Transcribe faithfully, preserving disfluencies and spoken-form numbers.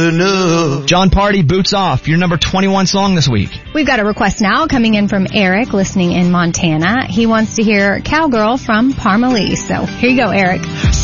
enough. John Party, Boots Off, your number twenty-one song this week. We've got a request now coming in from Eric, listening in Montana. He wants to hear Cowgirl from Parmalee. So here you go, Eric.